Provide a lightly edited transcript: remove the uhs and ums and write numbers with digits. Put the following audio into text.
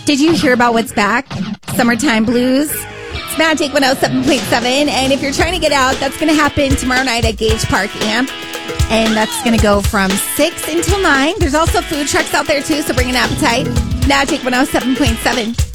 Did you hear about what's back? Summertime Blues. It's Magic 107.7. And if you're trying to get out, that's going to happen tomorrow night at Gage Park Amp. And that's going to go from 6 until 9. There's also food trucks out there, too, so bring an appetite. Magic 107.7.